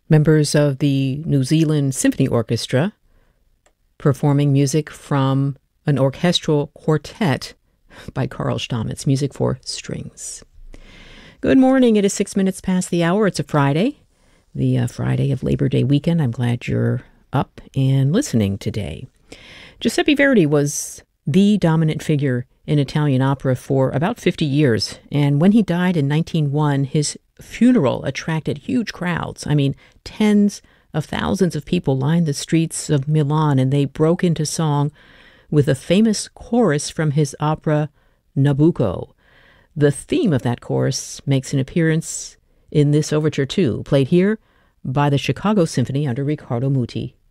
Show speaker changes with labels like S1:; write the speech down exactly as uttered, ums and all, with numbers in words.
S1: Members of the New Zealand Symphony Orchestra performing music from an orchestral quartet by Carl Stamitz, music for strings. Good morning. It is six minutes past the hour. It's a Friday, the uh, Friday of Labor Day weekend. I'm glad you're up and listening today. Giuseppe Verdi was the dominant figure in Italian opera for about fifty years, and when he died in nineteen oh one, his funeral attracted huge crowds. I mean, tens of thousands of people lined the streets of Milan, and they broke into song with a famous chorus from his opera Nabucco. The theme of that chorus makes an appearance in this overture too, played here by the Chicago Symphony under Riccardo Muti.